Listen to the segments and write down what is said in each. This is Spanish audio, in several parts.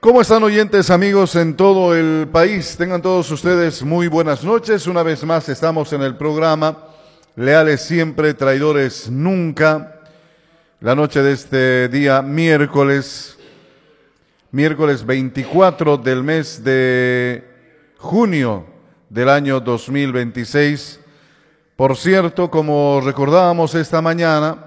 ¿Cómo están, oyentes, amigos en todo el país? Tengan todos ustedes muy buenas noches. Una vez más estamos en el programa Leales siempre, traidores nunca. La noche de este día miércoles 24 del mes de junio del año 2026. Por cierto, como recordábamos esta mañana,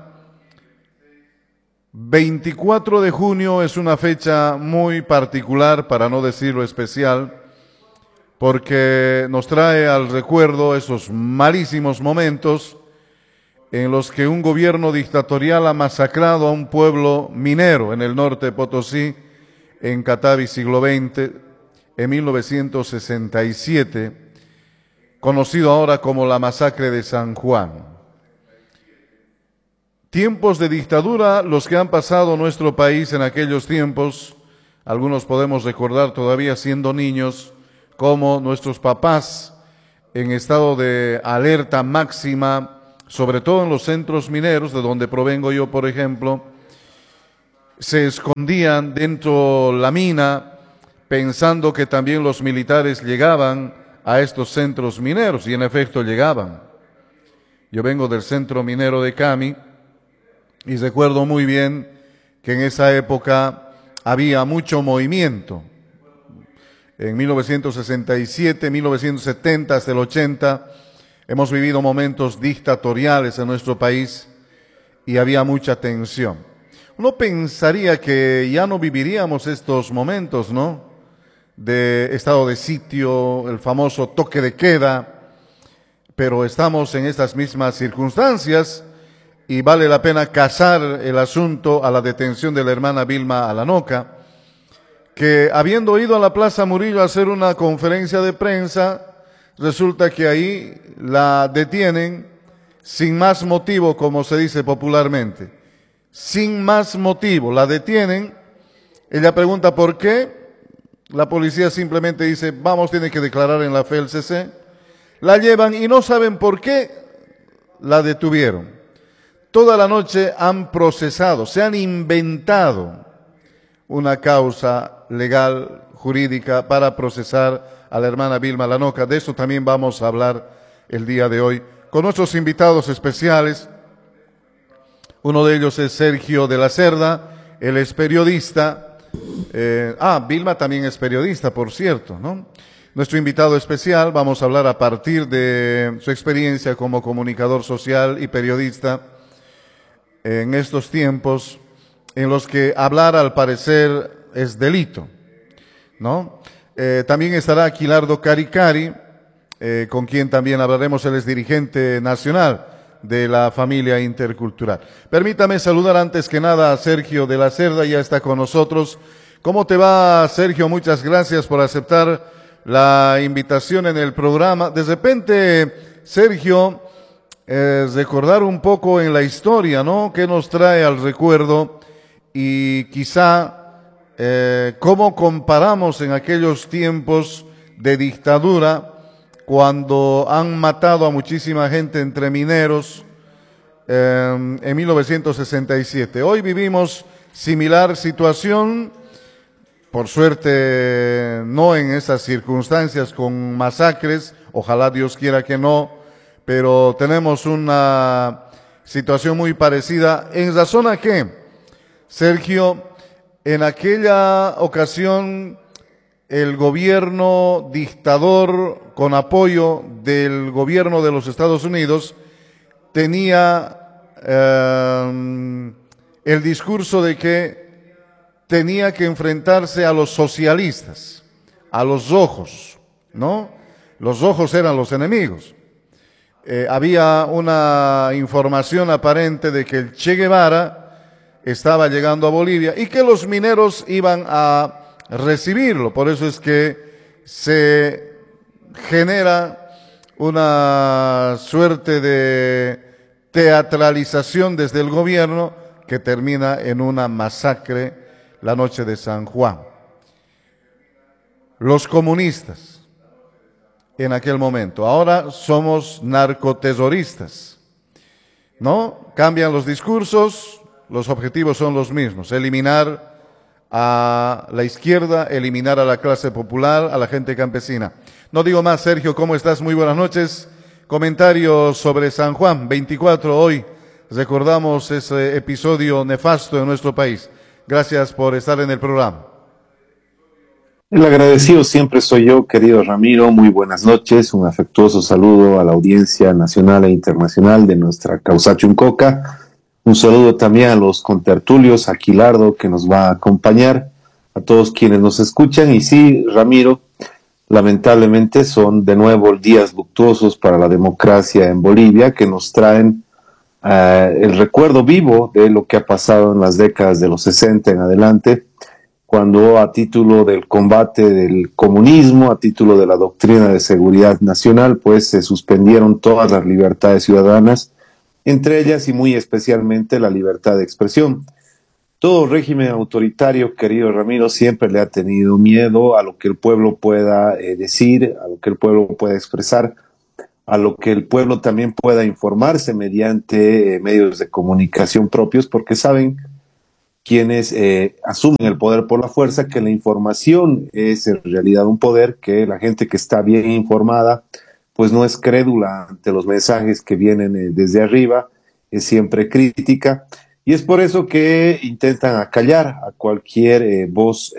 24 de junio es una fecha muy particular, para no decirlo especial, porque nos trae al recuerdo esos malísimos momentos en los que un gobierno dictatorial ha masacrado a un pueblo minero en el norte de Potosí, en Catavi, siglo XX, en 1967, conocido ahora como la masacre de San Juan. Tiempos de dictadura los que han pasado nuestro país en aquellos tiempos. Algunos podemos recordar todavía siendo niños cómo nuestros papás, en estado de alerta máxima, sobre todo en los centros mineros, de donde provengo yo, por ejemplo, se escondían dentro de la mina pensando que también los militares llegaban a estos centros mineros, y en efecto llegaban. Yo vengo del centro minero de Cami, y recuerdo muy bien que en esa época había mucho movimiento. En 1967, 1970, hasta el 80, hemos vivido momentos dictatoriales en nuestro país y había mucha tensión. Uno pensaría que ya no viviríamos estos momentos, ¿no? De estado de sitio, el famoso toque de queda, pero estamos en estas mismas circunstancias. Y vale la pena casar el asunto a la detención de la hermana Vilma Alanoca, que habiendo ido a la Plaza Murillo a hacer una conferencia de prensa, resulta que ahí la detienen sin más motivo, como se dice popularmente. Sin más motivo, la detienen. Ella pregunta por qué. La policía simplemente dice, vamos, tiene que declarar en la FELCC. La llevan y no saben por qué la detuvieron. Toda la noche han procesado, se han inventado una causa legal, jurídica, para procesar a la hermana Vilma Alanoca. De eso también vamos a hablar el día de hoy con nuestros invitados especiales. Uno de ellos es Sergio de la Cerda, él es periodista. Vilma también es periodista, por cierto, ¿no? Nuestro invitado especial, vamos a hablar a partir de su experiencia como comunicador social y periodista en estos tiempos en los que hablar al parecer es delito, ¿no? También estará Aquilardo Caricari, con quien también hablaremos. Él es dirigente nacional de la familia intercultural. Permítame saludar antes que nada a Sergio de la Cerda, ya está con nosotros. ¿Cómo te va, Sergio? Muchas gracias por aceptar la invitación en el programa. De repente, Sergio, recordar un poco en la historia, ¿no? ¿Qué nos trae al recuerdo? Y quizá cómo comparamos en aquellos tiempos de dictadura, cuando han matado a muchísima gente entre mineros en 1967. Hoy vivimos similar situación, por suerte no en esas circunstancias con masacres, ojalá Dios quiera que no, pero tenemos una situación muy parecida. ¿En razón a qué, Sergio? En aquella ocasión el gobierno dictador, con apoyo del gobierno de los Estados Unidos, tenía el discurso de que tenía que enfrentarse a los socialistas, a los rojos, ¿no? Los rojos eran los enemigos. Había una información aparente de que el Che Guevara estaba llegando a Bolivia y que los mineros iban a recibirlo. Por eso es que se genera una suerte de teatralización desde el gobierno que termina en una masacre la noche de San Juan. Los comunistas en aquel momento, ahora somos narcoterroristas, ¿no? Cambian los discursos, los objetivos son los mismos: eliminar a la izquierda, eliminar a la clase popular, a la gente campesina. No digo más, Sergio, ¿cómo estás? Muy buenas noches. Comentarios sobre San Juan 24 hoy. Recordamos ese episodio nefasto en nuestro país. Gracias por estar en el programa. El agradecido siempre soy yo, querido Ramiro. Muy buenas noches. Un afectuoso saludo a la audiencia nacional e internacional de nuestra Causa Chuncoca. Un saludo también a los contertulios, a Quilardo, que nos va a acompañar, a todos quienes nos escuchan. Y sí, Ramiro, lamentablemente son de nuevo días luctuosos para la democracia en Bolivia, que nos traen el recuerdo vivo de lo que ha pasado en las décadas de los 60 en adelante, cuando a título del combate del comunismo, a título de la doctrina de seguridad nacional, pues se suspendieron todas las libertades ciudadanas, entre ellas y muy especialmente la libertad de expresión. Todo régimen autoritario, querido Ramiro, siempre le ha tenido miedo a lo que el pueblo pueda decir, a lo que el pueblo pueda expresar, a lo que el pueblo también pueda informarse mediante medios de comunicación propios, porque saben quienes asumen el poder por la fuerza, que la información es en realidad un poder, que la gente que está bien informada, pues no es crédula ante los mensajes que vienen desde arriba, es siempre crítica, y es por eso que intentan acallar a cualquier voz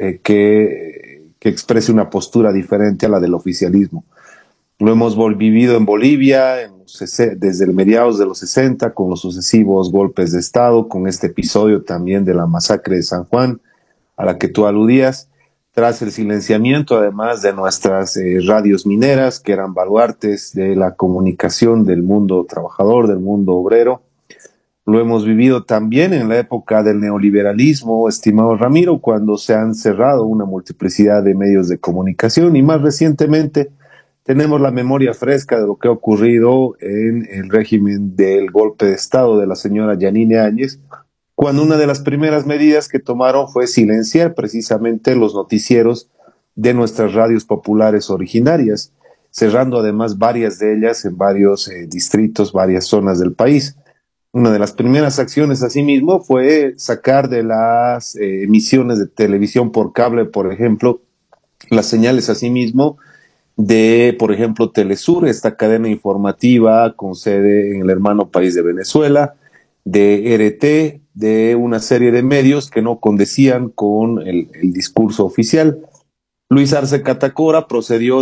que exprese una postura diferente a la del oficialismo. Lo hemos vivido en Bolivia desde el mediados de los 60 con los sucesivos golpes de Estado, con este episodio también de la masacre de San Juan, a la que tú aludías, tras el silenciamiento además de nuestras radios mineras, que eran baluartes de la comunicación del mundo trabajador, del mundo obrero. Lo hemos vivido también en la época del neoliberalismo, estimado Ramiro, cuando se han cerrado una multiplicidad de medios de comunicación, y más recientemente tenemos la memoria fresca de lo que ha ocurrido en el régimen del golpe de Estado de la señora Yanine Áñez, cuando una de las primeras medidas que tomaron fue silenciar precisamente los noticieros de nuestras radios populares originarias, cerrando además varias de ellas en varios distritos, varias zonas del país. Una de las primeras acciones, asimismo, fue sacar de las emisiones de televisión por cable, por ejemplo, las señales asimismo de, por ejemplo, Telesur, esta cadena informativa con sede en el hermano país de Venezuela, de RT, de una serie de medios que no condecían con el discurso oficial. Luis Arce Catacora procedió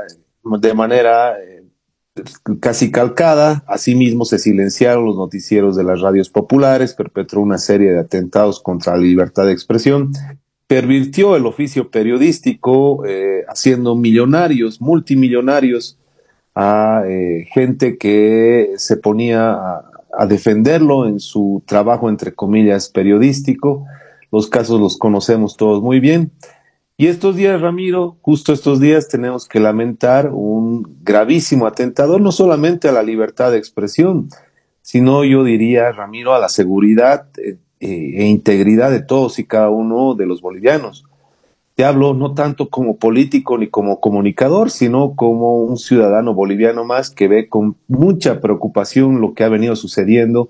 de manera casi calcada. Asimismo, se silenciaron los noticieros de las radios populares, perpetró una serie de atentados contra la libertad de expresión, pervirtió el oficio periodístico, haciendo millonarios, multimillonarios, a gente que se ponía a defenderlo en su trabajo, entre comillas, periodístico. Los casos los conocemos todos muy bien. Y estos días, Ramiro, justo estos días tenemos que lamentar un gravísimo atentado, no solamente a la libertad de expresión, sino yo diría, Ramiro, a la seguridad e integridad de todos y cada uno de los bolivianos. Te hablo no tanto como político ni como comunicador, sino como un ciudadano boliviano más que ve con mucha preocupación lo que ha venido sucediendo,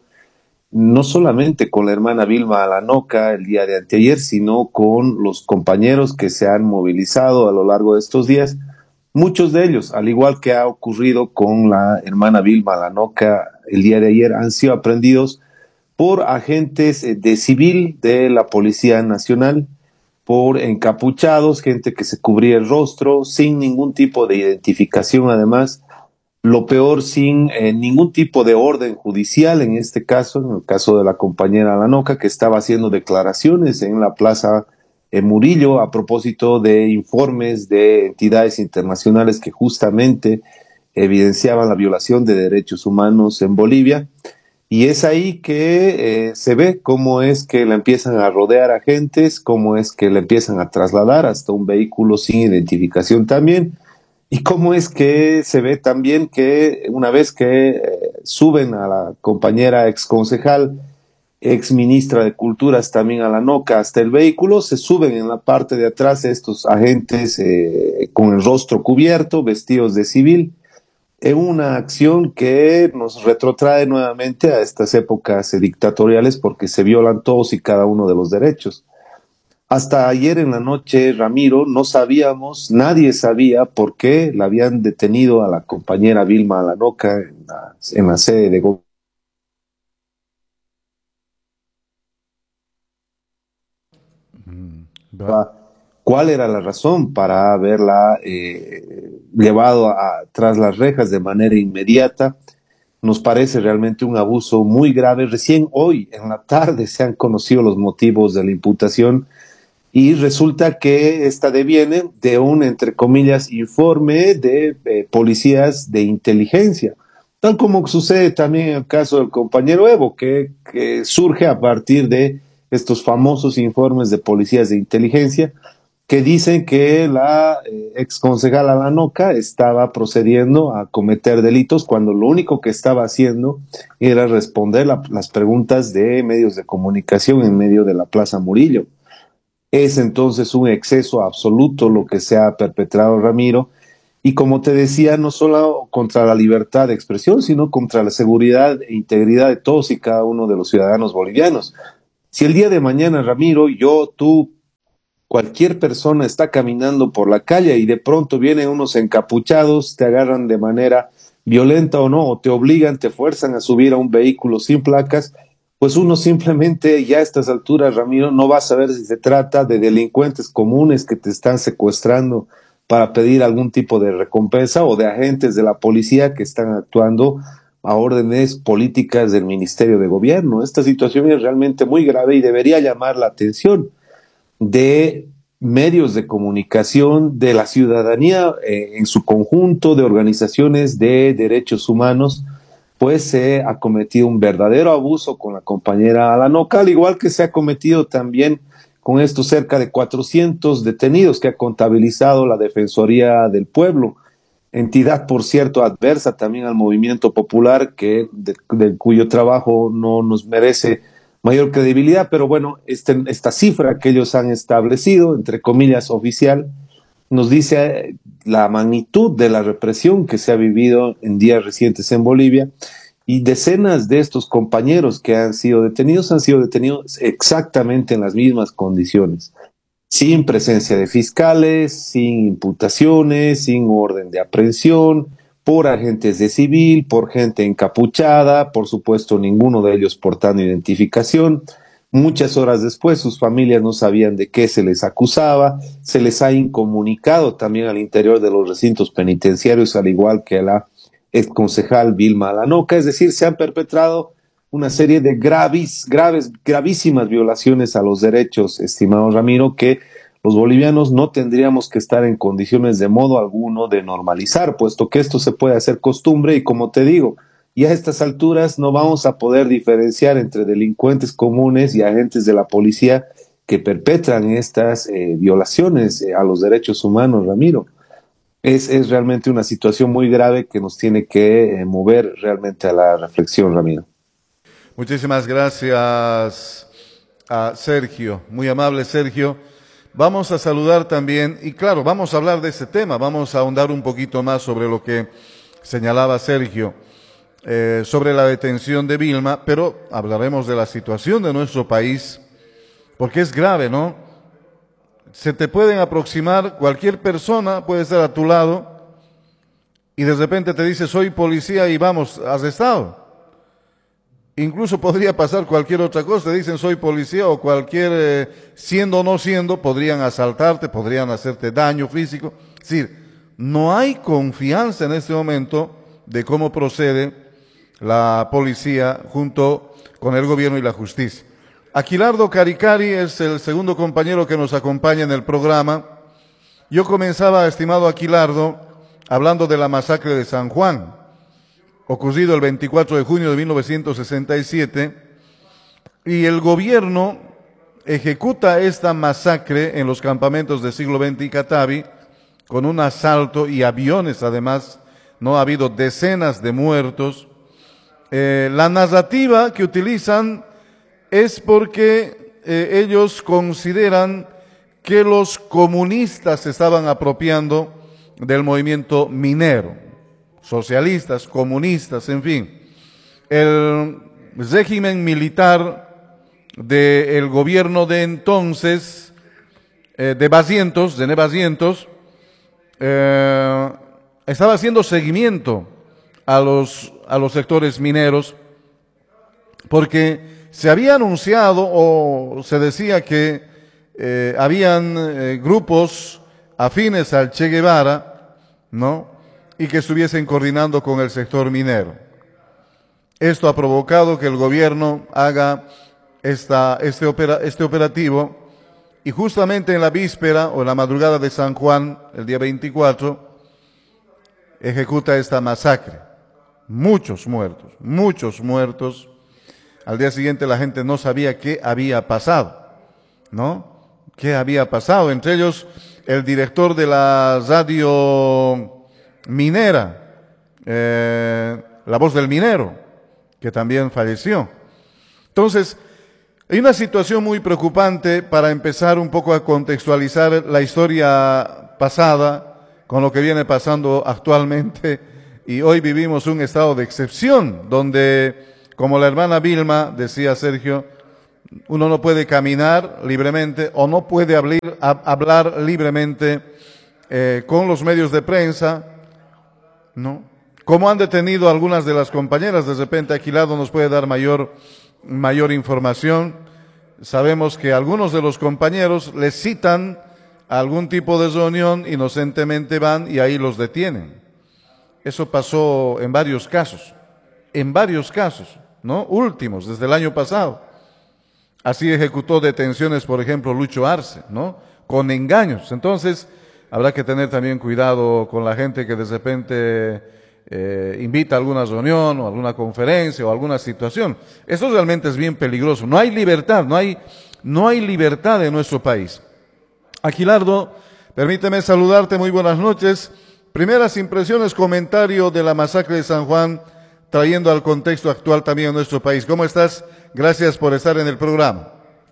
no solamente con la hermana Vilma Alanoca el día de anteayer, sino con los compañeros que se han movilizado a lo largo de estos días. Muchos de ellos, al igual que ha ocurrido con la hermana Vilma Alanoca el día de ayer, han sido aprehendidos por agentes de civil de la Policía Nacional, por encapuchados, gente que se cubría el rostro, sin ningún tipo de identificación además, lo peor, sin ningún tipo de orden judicial, en este caso, en el caso de la compañera Alanoca, que estaba haciendo declaraciones en la Plaza Murillo a propósito de informes de entidades internacionales que justamente evidenciaban la violación de derechos humanos en Bolivia. Y es ahí que se ve cómo es que la empiezan a rodear agentes, cómo es que la empiezan a trasladar hasta un vehículo sin identificación también, y cómo es que se ve también que una vez que suben a la compañera ex concejal, ex ministra de Culturas también a la NOCA hasta el vehículo, se suben en la parte de atrás estos agentes con el rostro cubierto, vestidos de civil, en una acción que nos retrotrae nuevamente a estas épocas dictatoriales, porque se violan todos y cada uno de los derechos. Hasta ayer en la noche, Ramiro, no sabíamos, nadie sabía por qué la habían detenido a la compañera Vilma Alanoca en la sede de gobierno. Va. ¿Cuál era la razón para haberla llevado tras las rejas de manera inmediata? Nos parece realmente un abuso muy grave. Recién hoy en la tarde se han conocido los motivos de la imputación y resulta que esta deviene de un, entre comillas, informe de policías de inteligencia, tal como sucede también en el caso del compañero Evo, que surge a partir de estos famosos informes de policías de inteligencia que dicen que la ex concejala Lanoca estaba procediendo a cometer delitos cuando lo único que estaba haciendo era responder las preguntas de medios de comunicación en medio de la Plaza Murillo. Es entonces un exceso absoluto lo que se ha perpetrado, Ramiro, y como te decía, no solo contra la libertad de expresión, sino contra la seguridad e integridad de todos y cada uno de los ciudadanos bolivianos. Si el día de mañana, Ramiro, yo, tú, cualquier persona está caminando por la calle y de pronto vienen unos encapuchados, te agarran de manera violenta o no, o te obligan, te fuerzan a subir a un vehículo sin placas, pues uno simplemente ya a estas alturas, Ramiro, no va a saber si se trata de delincuentes comunes que te están secuestrando para pedir algún tipo de recompensa o de agentes de la policía que están actuando a órdenes políticas del Ministerio de Gobierno. Esta situación es realmente muy grave y debería llamar la atención de medios de comunicación, de la ciudadanía en su conjunto, de organizaciones de derechos humanos, pues se ha cometido un verdadero abuso con la compañera Alanoca, al igual que se ha cometido también con estos cerca de 400 detenidos que ha contabilizado la Defensoría del Pueblo, entidad, por cierto, adversa también al movimiento popular, de cuyo trabajo no nos merece mayor credibilidad, pero bueno, esta cifra que ellos han establecido, entre comillas, oficial, nos dice la magnitud de la represión que se ha vivido en días recientes en Bolivia y decenas de estos compañeros que han sido detenidos exactamente en las mismas condiciones, sin presencia de fiscales, sin imputaciones, sin orden de aprehensión, por agentes de civil, por gente encapuchada, por supuesto ninguno de ellos portando identificación. Muchas horas después sus familias no sabían de qué se les acusaba, se les ha incomunicado también al interior de los recintos penitenciarios, al igual que a la ex concejal Vilma Alanoca, es decir, se han perpetrado una serie de gravísimas violaciones a los derechos, estimado Ramiro, que los bolivianos no tendríamos que estar en condiciones de modo alguno de normalizar, puesto que esto se puede hacer costumbre y como te digo, y a estas alturas no vamos a poder diferenciar entre delincuentes comunes y agentes de la policía que perpetran estas violaciones a los derechos humanos, Ramiro. Es realmente una situación muy grave que nos tiene que mover realmente a la reflexión, Ramiro. Muchísimas gracias a Sergio, muy amable Sergio. Vamos a saludar también, y claro, vamos a hablar de ese tema, vamos a ahondar un poquito más sobre lo que señalaba Sergio, sobre la detención de Vilma, pero hablaremos de la situación de nuestro país, porque es grave, ¿no? Se te pueden aproximar, cualquier persona puede estar a tu lado y de repente te dice soy policía y vamos, arrestado. Incluso podría pasar cualquier otra cosa, te dicen soy policía o cualquier, siendo o no siendo, podrían asaltarte, podrían hacerte daño físico. Es decir, no hay confianza en este momento de cómo procede la policía junto con el gobierno y la justicia. Aquilardo Caricari es el segundo compañero que nos acompaña en el programa. Yo comenzaba, estimado Aquilardo, hablando de la masacre de San Juan, ocurrido el 24 de junio de 1967, y el gobierno ejecuta esta masacre en los campamentos de Siglo XX y Catavi, con un asalto y aviones además, no ha habido decenas de muertos. La narrativa que utilizan es porque ellos consideran que los comunistas se estaban apropiando del movimiento minero, socialistas, comunistas, en fin. El régimen militar del gobierno de entonces de Nevacientos, estaba haciendo seguimiento a los sectores mineros, porque se había anunciado o se decía que habían grupos afines al Che Guevara, ¿no? Y que estuviesen coordinando con el sector minero. Esto ha provocado que el gobierno haga este operativo, y justamente en la víspera o en la madrugada de San Juan, el día 24, ejecuta esta masacre. Muchos muertos. Al día siguiente la gente no sabía qué había pasado, ¿no? ¿Qué había pasado? Entre ellos, el director de la radio minera, La Voz del Minero, que también falleció. Entonces, hay una situación muy preocupante para empezar un poco a contextualizar la historia pasada con lo que viene pasando actualmente, y hoy vivimos un estado de excepción donde, como la hermana Vilma decía, Sergio, uno no puede caminar libremente o no puede hablar libremente con los medios de prensa, ¿no? Como han detenido algunas de las compañeras, de repente Aquilado nos puede dar mayor información. Sabemos que algunos de los compañeros les citan a algún tipo de reunión, inocentemente van y ahí los detienen. Eso pasó en varios casos, ¿no? Últimos, desde el año pasado. Así ejecutó detenciones, por ejemplo, Lucho Arce, ¿no? Con engaños. Entonces, habrá que tener también cuidado con la gente que de repente invita a alguna reunión o alguna conferencia o alguna situación. Eso realmente es bien peligroso. No hay libertad, no hay libertad en nuestro país. Aquilardo, permíteme saludarte, muy buenas noches. Primeras impresiones, comentario de la masacre de San Juan, trayendo al contexto actual también en nuestro país. ¿Cómo estás? Gracias por estar en el programa.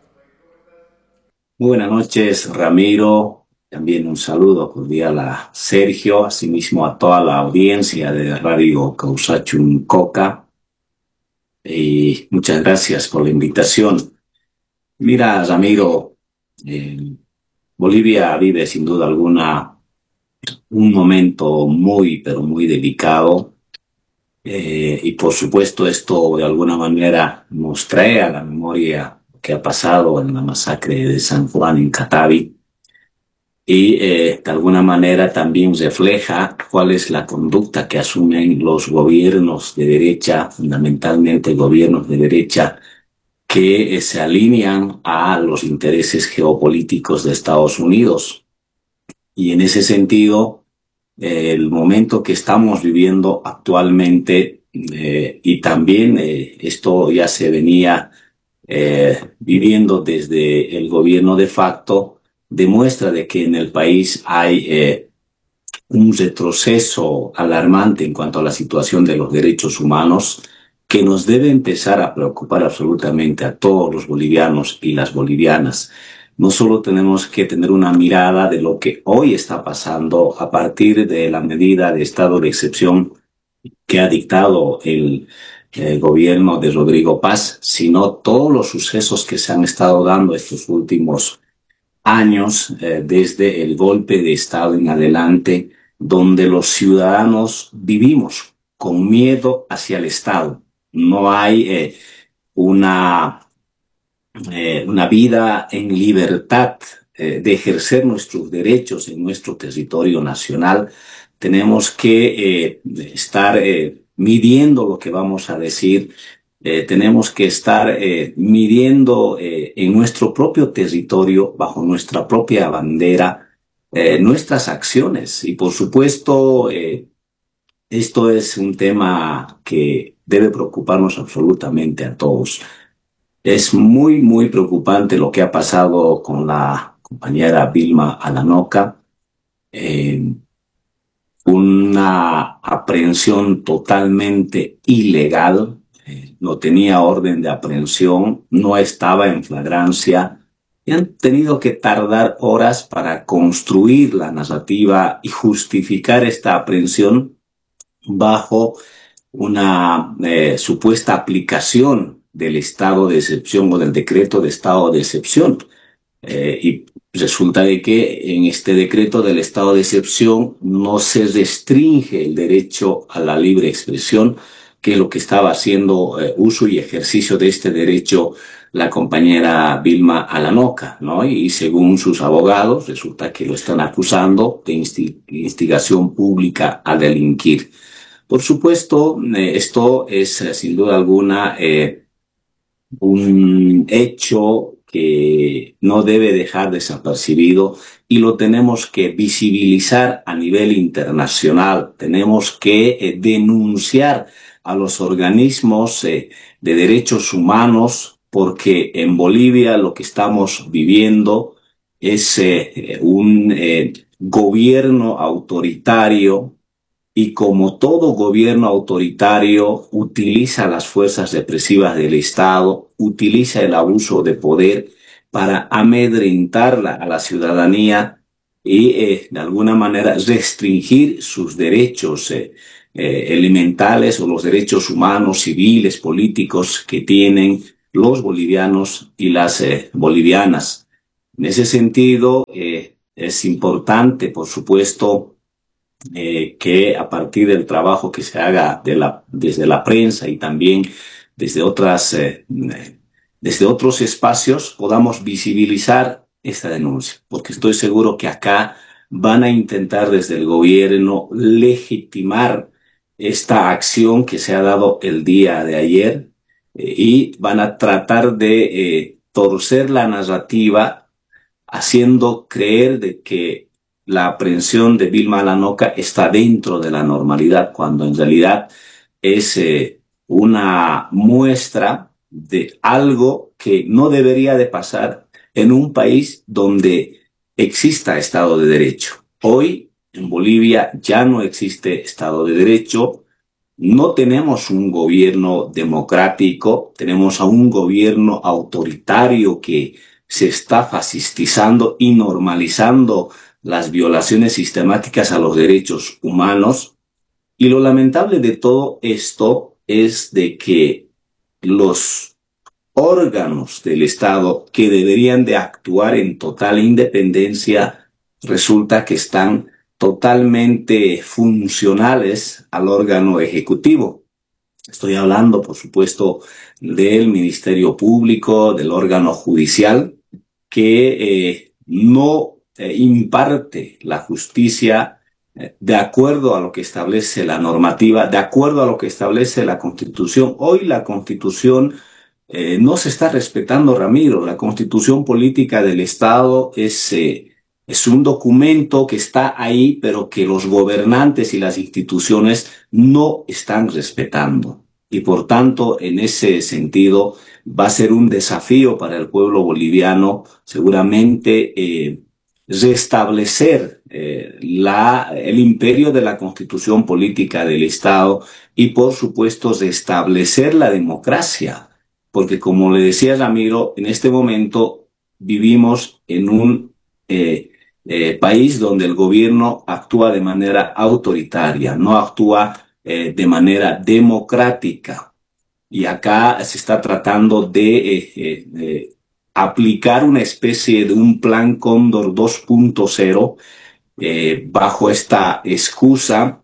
Muy buenas noches, Ramiro. También un saludo cordial a Sergio, asimismo a toda la audiencia de Radio Causachun Coca. Y muchas gracias por la invitación. Mira, Ramiro, Bolivia vive sin duda alguna un momento muy, pero muy delicado. Y por supuesto esto de alguna manera nos trae a la memoria lo que ha pasado en la masacre de San Juan en Catavi. Y de alguna manera también refleja cuál es la conducta que asumen los gobiernos de derecha, fundamentalmente gobiernos de derecha, que se alinean a los intereses geopolíticos de Estados Unidos. Y en ese sentido, el momento que estamos viviendo actualmente, y también esto ya se venía viviendo desde el gobierno de facto, demuestra de que en el país hay un retroceso alarmante en cuanto a la situación de los derechos humanos, que nos debe empezar a preocupar absolutamente a todos los bolivianos y las bolivianas. No solo tenemos que tener una mirada de lo que hoy está pasando a partir de la medida de estado de excepción que ha dictado el gobierno de Rodrigo Paz, sino todos los sucesos que se han estado dando estos últimos años, desde el golpe de Estado en adelante, donde los ciudadanos vivimos con miedo hacia el Estado. No hay una vida en libertad de ejercer nuestros derechos en nuestro territorio nacional. Tenemos que estar midiendo lo que vamos a decir. Tenemos que estar midiendo en nuestro propio territorio, bajo nuestra propia bandera, nuestras acciones. Y por supuesto, esto es un tema que debe preocuparnos absolutamente a todos. Es muy, muy preocupante lo que ha pasado con la compañera Vilma Alanoca. Una aprehensión totalmente ilegal. No tenía orden de aprehensión, no estaba en flagrancia, y han tenido que tardar horas para construir la narrativa y justificar esta aprehensión bajo una supuesta aplicación del estado de excepción o del decreto de estado de excepción. Y resulta de que en este decreto del estado de excepción no se restringe el derecho a la libre expresión, que es lo que estaba haciendo uso y ejercicio de este derecho la compañera Vilma Alanoca, ¿no? Y según sus abogados, resulta que lo están acusando de instigación pública a delinquir. Por supuesto, esto es sin duda alguna un hecho que no debe dejar desapercibido y lo tenemos que visibilizar a nivel internacional. Tenemos que denunciar a los organismos de derechos humanos, porque en Bolivia lo que estamos viviendo es un gobierno autoritario, y como todo gobierno autoritario utiliza las fuerzas represivas del Estado, utiliza el abuso de poder para amedrentar a la ciudadanía y de alguna manera restringir sus derechos elementales o los derechos humanos, civiles, políticos que tienen los bolivianos y las bolivianas. En ese sentido, es importante, por supuesto, que a partir del trabajo que se haga desde la prensa y también desde desde otros espacios podamos visibilizar esta denuncia, porque estoy seguro que acá van a intentar desde el gobierno legitimar esta acción que se ha dado el día de ayer, y van a tratar de torcer la narrativa haciendo creer de que la aprehensión de Vilma Alanoca está dentro de la normalidad, cuando en realidad es una muestra de algo que no debería de pasar en un país donde exista Estado de Derecho. Hoy en Bolivia ya no existe Estado de Derecho, no tenemos un gobierno democrático, tenemos a un gobierno autoritario que se está fascistizando y normalizando las violaciones sistemáticas a los derechos humanos. Y lo lamentable de todo esto es de que los órganos del Estado que deberían de actuar en total independencia resulta que están totalmente funcionales al órgano ejecutivo. Estoy hablando, por supuesto, del Ministerio Público, del órgano judicial, que no imparte la justicia de acuerdo a lo que establece la normativa, de acuerdo a lo que establece la Constitución. Hoy la Constitución no se está respetando, Ramiro. La Constitución política del Estado es un documento que está ahí, pero que los gobernantes y las instituciones no están respetando. Y por tanto, en ese sentido, va a ser un desafío para el pueblo boliviano seguramente restablecer el imperio de la Constitución política del Estado y, por supuesto, restablecer la democracia. Porque, como le decía Ramiro, en este momento vivimos en un país donde el gobierno actúa de manera autoritaria, no actúa de manera democrática. Y acá se está tratando de aplicar una especie de un plan Cóndor 2.0 bajo esta excusa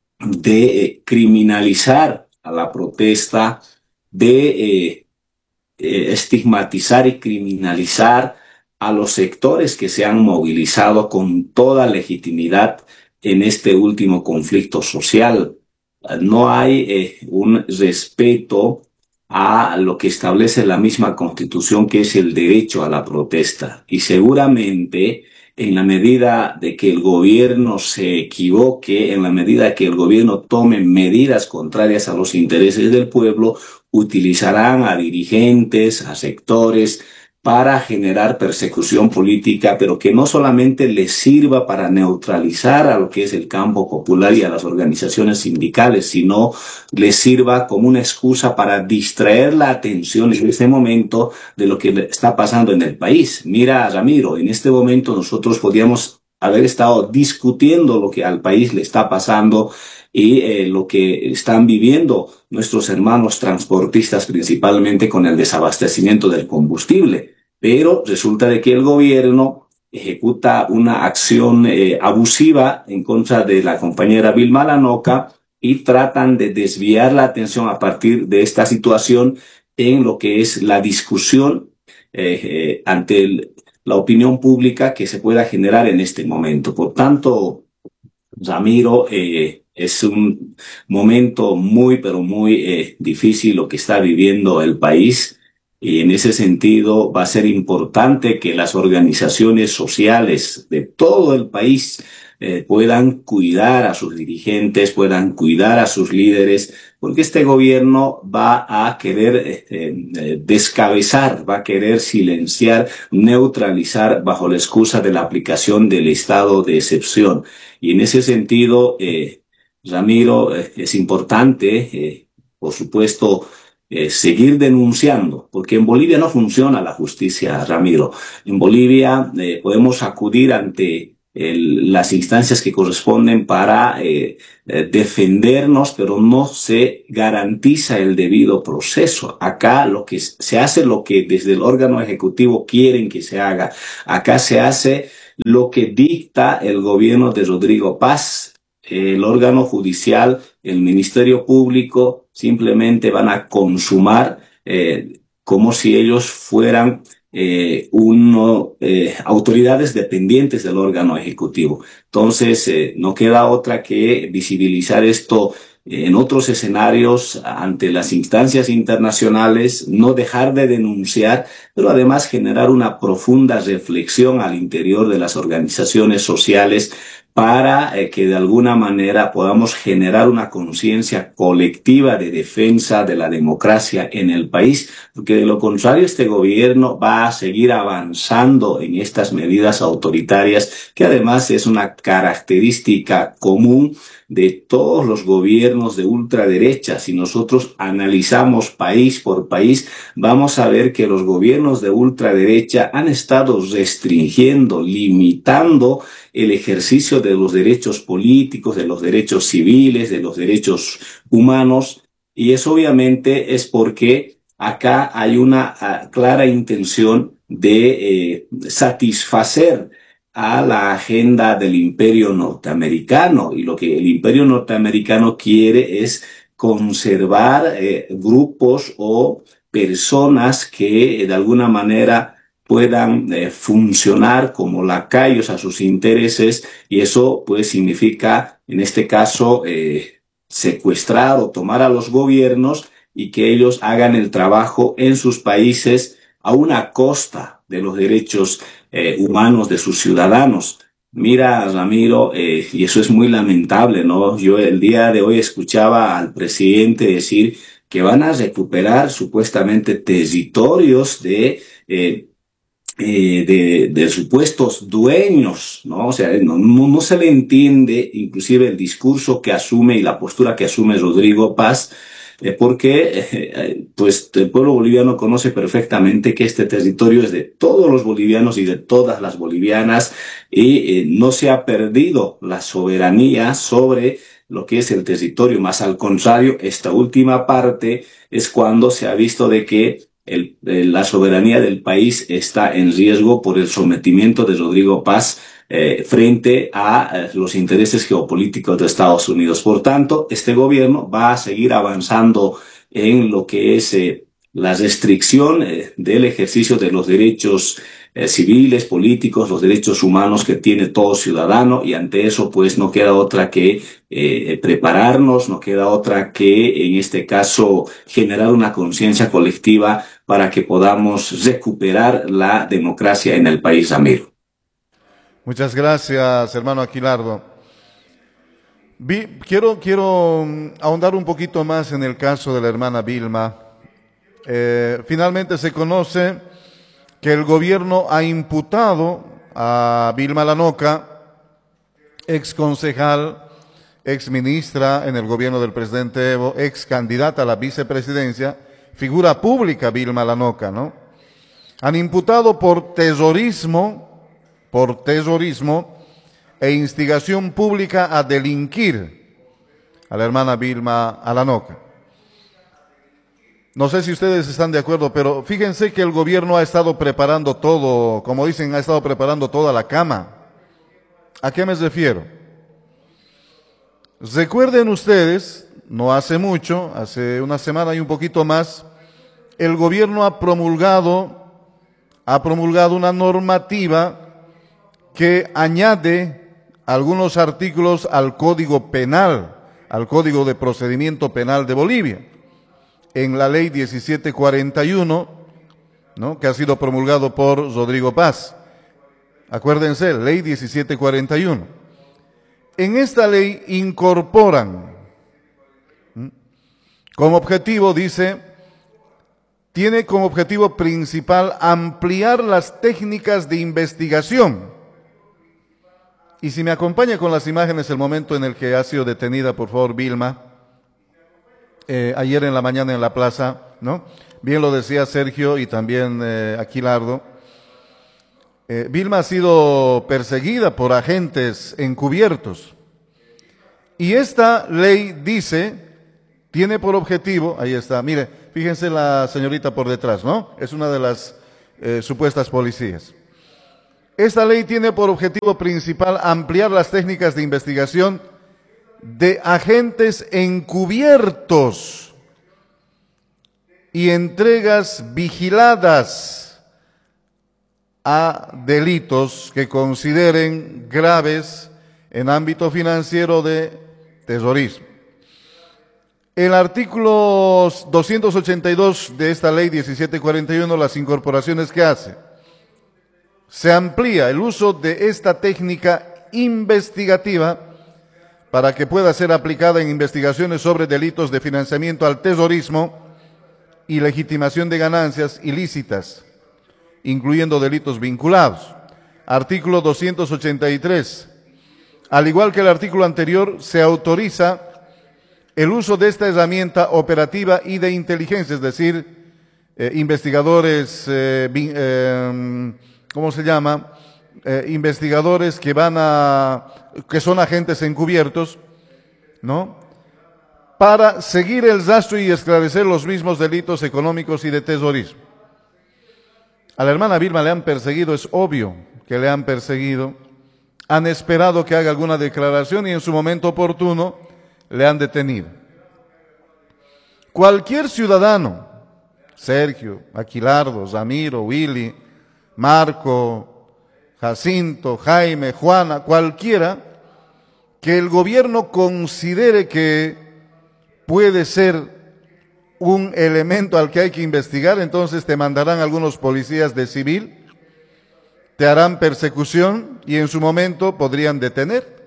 de criminalizar a la protesta, de estigmatizar y criminalizar a los sectores que se han movilizado con toda legitimidad en este último conflicto social. No hay un respeto a lo que establece la misma Constitución, que es el derecho a la protesta. Y seguramente, en la medida de que el gobierno se equivoque, en la medida que el gobierno tome medidas contrarias a los intereses del pueblo, utilizarán a dirigentes, a sectores, para generar persecución política, pero que no solamente les sirva para neutralizar a lo que es el campo popular y a las organizaciones sindicales, sino les sirva como una excusa para distraer la atención en este momento de lo que está pasando en el país. Mira, Ramiro, en este momento nosotros podríamos haber estado discutiendo lo que al país le está pasando y lo que están viviendo nuestros hermanos transportistas, principalmente con el desabastecimiento del combustible. Pero resulta de que el gobierno ejecuta una acción abusiva en contra de la compañera Vilma Lanoca y tratan de desviar la atención a partir de esta situación en lo que es la discusión ante la opinión pública que se pueda generar en este momento. Por tanto, Ramiro, es un momento muy, pero muy difícil lo que está viviendo el país. Y en ese sentido va a ser importante que las organizaciones sociales de todo el país puedan cuidar a sus dirigentes, puedan cuidar a sus líderes, porque este gobierno va a querer descabezar, va a querer silenciar, neutralizar bajo la excusa de la aplicación del estado de excepción. Y en ese sentido, Ramiro, es importante, por supuesto, seguir denunciando, porque en Bolivia no funciona la justicia, Ramiro. En Bolivia podemos acudir ante las instancias que corresponden para defendernos, pero no se garantiza el debido proceso. Acá lo que se hace, lo que desde el órgano ejecutivo quieren que se haga. Acá se hace lo que dicta el gobierno de Rodrigo Paz. El órgano judicial, el Ministerio Público, simplemente van a consumar como si ellos fueran autoridades dependientes del órgano ejecutivo. Entonces, no queda otra que visibilizar esto en otros escenarios ante las instancias internacionales, no dejar de denunciar, pero además generar una profunda reflexión al interior de las organizaciones sociales para que de alguna manera podamos generar una conciencia colectiva de defensa de la democracia en el país, porque de lo contrario este gobierno va a seguir avanzando en estas medidas autoritarias, que además es una característica común de todos los gobiernos de ultraderecha. Si nosotros analizamos país por país, vamos a ver que los gobiernos de ultraderecha han estado restringiendo, limitando el ejercicio de los derechos políticos, de los derechos civiles, de los derechos humanos, y eso obviamente es porque acá hay una clara intención de satisfacer a la agenda del imperio norteamericano, y lo que el imperio norteamericano quiere es conservar grupos o personas que de alguna manera puedan funcionar como lacayos a sus intereses, y eso pues significa en este caso secuestrar o tomar a los gobiernos y que ellos hagan el trabajo en sus países a una costa de los derechos humanos de sus ciudadanos. Mira, Ramiro, y eso es muy lamentable, ¿no? Yo el día de hoy escuchaba al presidente decir que van a recuperar supuestamente territorios de supuestos dueños, ¿no? O sea, no se le entiende inclusive el discurso que asume y la postura que asume Rodrigo Paz, porque pues el pueblo boliviano conoce perfectamente que este territorio es de todos los bolivianos y de todas las bolivianas, y no se ha perdido la soberanía sobre lo que es el territorio, más al contrario, esta última parte es cuando se ha visto de que la soberanía del país está en riesgo por el sometimiento de Rodrigo Paz frente a los intereses geopolíticos de Estados Unidos. Por tanto, este gobierno va a seguir avanzando en lo que es la restricción del ejercicio de los derechos civiles, políticos, los derechos humanos que tiene todo ciudadano, y ante eso pues no queda otra que prepararnos, no queda otra que en este caso generar una conciencia colectiva para que podamos recuperar la democracia en el país, Ramiro. Muchas gracias, hermano Aquilardo. Quiero ahondar un poquito más en el caso de la hermana Vilma. Finalmente se conoce que el gobierno ha imputado a Vilma Lanoca, ex concejal, ex ministra en el gobierno del presidente Evo, ex candidata a la vicepresidencia, figura pública Vilma Lanoca, ¿no? Han imputado por terrorismo e instigación pública a delinquir a la hermana Vilma Lanoca. No sé si ustedes están de acuerdo, pero fíjense que el gobierno ha estado preparando todo, como dicen, ha estado preparando toda la cama. ¿A qué me refiero? Recuerden ustedes, no hace mucho, hace una semana y un poquito más, el gobierno ha promulgado una normativa que añade algunos artículos al Código Penal, al Código de Procedimiento Penal de Bolivia, en la Ley 1741, ¿no?, que ha sido promulgado por Rodrigo Paz. Acuérdense, Ley 1741. En esta ley incorporan, como objetivo, dice, tiene como objetivo principal ampliar las técnicas de investigación. Y si me acompaña con las imágenes el momento en el que ha sido detenida, por favor, Vilma, ayer en la mañana en la plaza, ¿no? Bien lo decía Sergio y también Aquilardo. Vilma ha sido perseguida por agentes encubiertos. Y esta ley dice, tiene por objetivo, ahí está, mire, fíjense la señorita por detrás, ¿no? Es una de las supuestas policías. Esta ley tiene por objetivo principal ampliar las técnicas de investigación de agentes encubiertos y entregas vigiladas a delitos que consideren graves en ámbito financiero de terrorismo. El artículo 282 de esta ley 1741, las incorporaciones que hace, se amplía el uso de esta técnica investigativa para que pueda ser aplicada en investigaciones sobre delitos de financiamiento al terrorismo y legitimación de ganancias ilícitas, incluyendo delitos vinculados. Artículo 283. Al igual que el artículo anterior, se autoriza el uso de esta herramienta operativa y de inteligencia, es decir, investigadores, ¿cómo se llama? Investigadores que son agentes encubiertos, ¿no?, para seguir el rastro y esclarecer los mismos delitos económicos y de terrorismo. A la hermana Vilma le han perseguido, es obvio que le han perseguido, han esperado que haga alguna declaración y en su momento oportuno le han detenido. Cualquier ciudadano, Sergio, Aquilardo, Ramiro, Willy, Marco, Jacinto, Jaime, Juana, cualquiera que el gobierno considere que puede ser un elemento al que hay que investigar, entonces te mandarán algunos policías de civil, te harán persecución y en su momento podrían detener.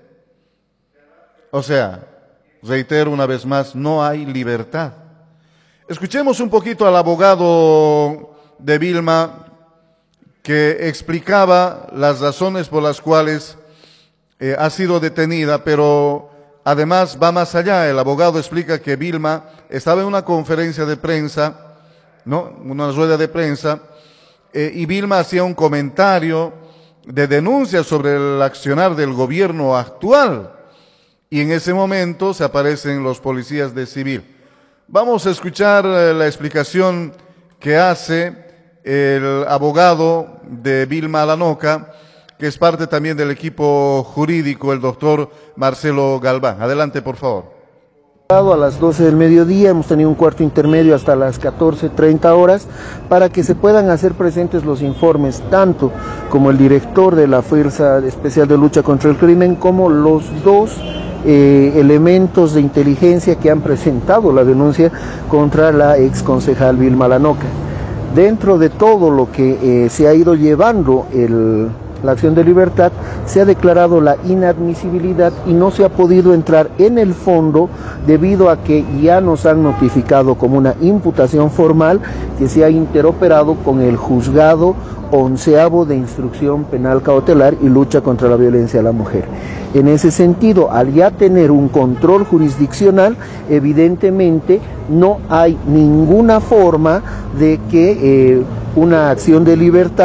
O sea, reitero una vez más, no hay libertad. Escuchemos un poquito al abogado de Vilma que explicaba las razones por las cuales ha sido detenida, pero además va más allá. El abogado explica que Vilma estaba en una conferencia de prensa, ¿no?, una rueda de prensa, y Vilma hacía un comentario de denuncia sobre el accionar del gobierno actual, y en ese momento se aparecen los policías de civil. Vamos a escuchar la explicación que hace el abogado de Vilma Lanoca, que es parte también del equipo jurídico, el doctor Marcelo Galván. Adelante, por favor. A las 12 del mediodía hemos tenido un cuarto intermedio hasta las 14:30 horas para que se puedan hacer presentes los informes, tanto como el director de la Fuerza Especial de Lucha contra el Crimen, como los dos elementos de inteligencia que han presentado la denuncia contra la ex concejal Vilma Lanoca. Dentro de todo lo que se ha ido llevando la acción de libertad, se ha declarado la inadmisibilidad y no se ha podido entrar en el fondo debido a que ya nos han notificado como una imputación formal que se ha interoperado con el juzgado 11º de instrucción penal cautelar y lucha contra la violencia a la mujer. En ese sentido, al ya tener un control jurisdiccional, evidentemente no hay ninguna forma de que una acción de libertad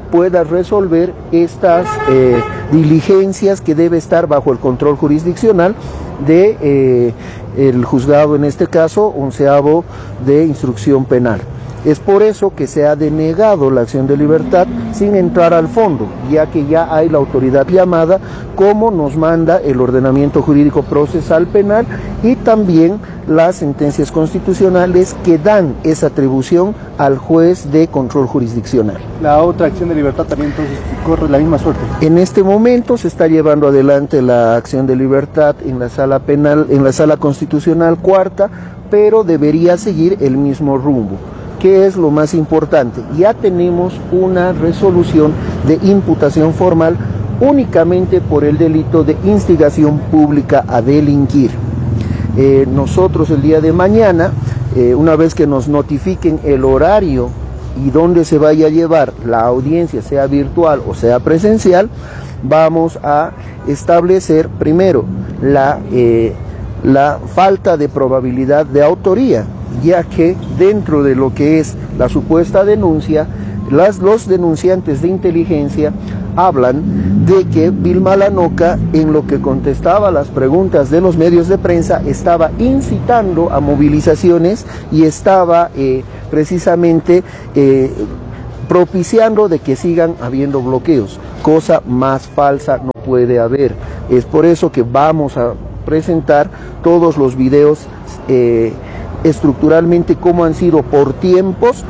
pueda resolver estas diligencias que debe estar bajo el control jurisdiccional de el juzgado, en este caso, 11º de instrucción penal. Es por eso que se ha denegado la acción de libertad sin entrar al fondo, ya que ya hay la autoridad llamada, como nos manda el ordenamiento jurídico procesal penal y también las sentencias constitucionales que dan esa atribución al juez de control jurisdiccional. La otra acción de libertad también entonces corre la misma suerte. En este momento se está llevando adelante la acción de libertad en la sala penal, en la sala constitucional cuarta, pero debería seguir el mismo rumbo. ¿Qué es lo más importante? Ya tenemos una resolución de imputación formal únicamente por el delito de instigación pública a delinquir. Nosotros el día de mañana, una vez que nos notifiquen el horario y dónde se vaya a llevar la audiencia, sea virtual o sea presencial, vamos a establecer primero la falta de probabilidad de autoría, ya que dentro de lo que es la supuesta denuncia, los denunciantes de inteligencia hablan de que Vilma Lanoca, en lo que contestaba las preguntas de los medios de prensa, estaba incitando a movilizaciones y estaba precisamente propiciando de que sigan habiendo bloqueos, cosa más falsa no puede haber. Es por eso que vamos a presentar todos los videos estructuralmente cómo han sido por tiempos,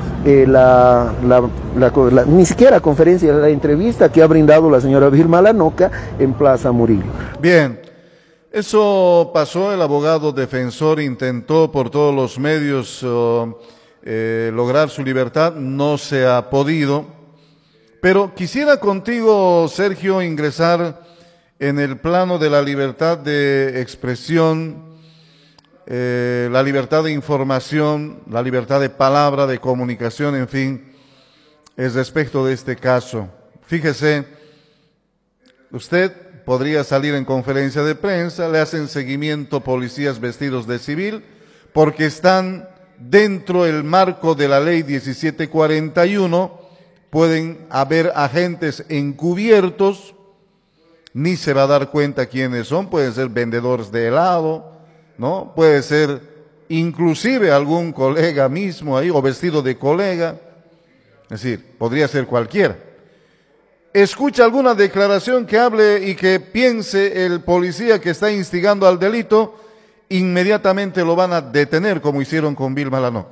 ni siquiera conferencia, la entrevista que ha brindado la señora Vilma Lanoca en Plaza Murillo. Bien, eso pasó, el abogado defensor intentó por todos los medios lograr su libertad, no se ha podido, pero quisiera contigo, Sergio, ingresar en el plano de la libertad de expresión, la libertad de información, la libertad de palabra, de comunicación, en fin, es respecto de este caso. Fíjese, usted podría salir en conferencia de prensa, le hacen seguimiento policías vestidos de civil, porque están dentro del marco de la ley 1741, pueden haber agentes encubiertos, ni se va a dar cuenta quiénes son, pueden ser vendedores de helado, ¿no? Puede ser inclusive algún colega mismo ahí, o vestido de colega, es decir, podría ser cualquiera. Escucha alguna declaración que hable y que piense el policía que está instigando al delito, inmediatamente lo van a detener, como hicieron con Vilma Lanoca.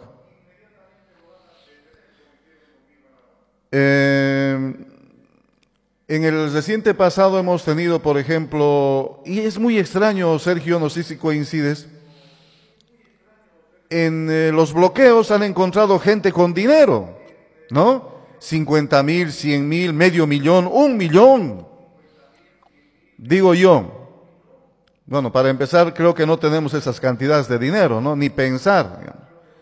En el reciente pasado hemos tenido, por ejemplo, y es muy extraño, Sergio, no sé si coincides, en los bloqueos han encontrado gente con dinero, ¿no? 50,000, 100,000, medio millón, 1,000,000. Digo yo, bueno, para empezar, creo que no tenemos esas cantidades de dinero, ¿no? Ni pensar, digamos.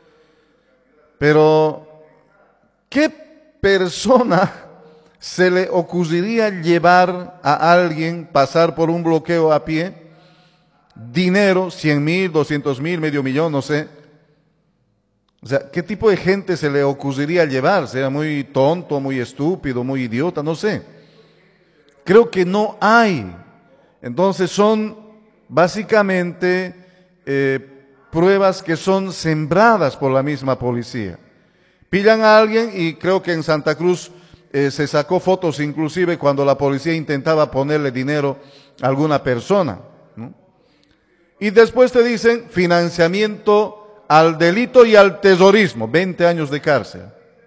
Pero, ¿qué persona se le ocurriría llevar a alguien, pasar por un bloqueo a pie, dinero, 100,000, 200,000, medio millón, no sé? O sea, ¿qué tipo de gente se le ocurriría llevar? ¿Sería muy tonto, muy estúpido, muy idiota? No sé. Creo que no hay. Entonces son básicamente pruebas que son sembradas por la misma policía. Pillan a alguien y creo que en Santa Cruz se sacó fotos inclusive cuando la policía intentaba ponerle dinero a alguna persona, ¿no? Y después te dicen financiamiento al delito y al terrorismo, 20 años de cárcel.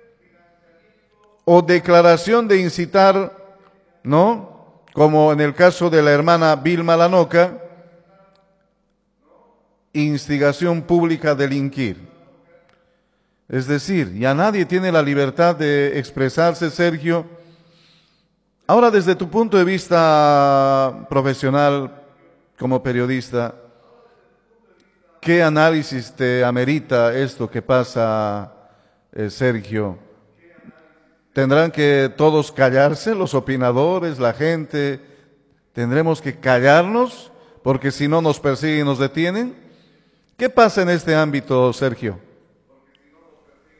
O declaración de incitar, ¿no? Como en el caso de la hermana Vilma Lanoca, instigación pública a delinquir. Es decir, ya nadie tiene la libertad de expresarse, Sergio. Ahora, desde tu punto de vista profesional, como periodista, ¿qué análisis te amerita esto que pasa, Sergio? ¿Tendrán que todos callarse, los opinadores, la gente? ¿Tendremos que callarnos porque si no nos persiguen y nos detienen? ¿Qué pasa en este ámbito, Sergio?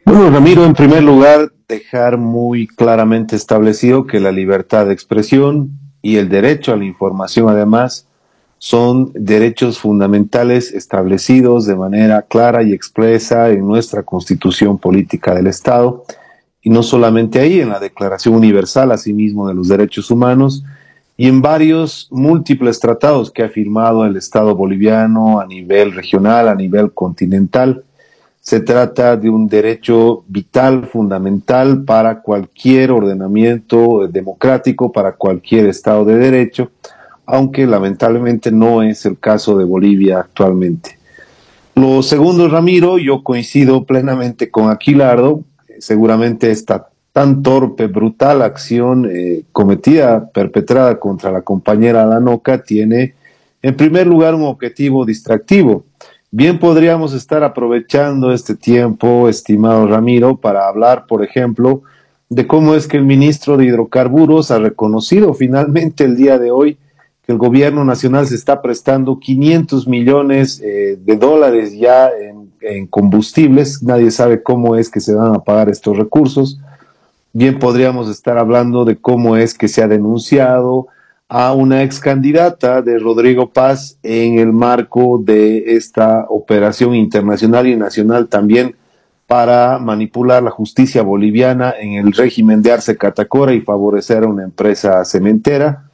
Bueno, Ramiro, en primer lugar, dejar muy claramente establecido que la libertad de expresión y el derecho a la información, además, son derechos fundamentales establecidos de manera clara y expresa en nuestra Constitución Política del Estado, y no solamente ahí, en la Declaración Universal, asimismo, de los Derechos Humanos, y en varios múltiples tratados que ha firmado el Estado boliviano a nivel regional, a nivel continental. Se trata de un derecho vital, fundamental para cualquier ordenamiento democrático, para cualquier Estado de Derecho, aunque lamentablemente no es el caso de Bolivia actualmente. Lo segundo, Ramiro, yo coincido plenamente con Aquilardo. Seguramente esta tan torpe, brutal acción cometida, perpetrada contra la compañera Danoca tiene, en primer lugar, un objetivo distractivo. Bien podríamos estar aprovechando este tiempo, estimado Ramiro, para hablar, por ejemplo, de cómo es que el ministro de Hidrocarburos ha reconocido finalmente el día de hoy que el gobierno nacional se está prestando 500 millones de dólares ya en combustibles. Nadie sabe cómo es que se van a pagar estos recursos. Bien podríamos estar hablando de cómo es que se ha denunciado a una ex candidata de Rodrigo Paz en el marco de esta operación internacional y nacional también para manipular la justicia boliviana en el régimen de Arce Catacora y favorecer a una empresa cementera.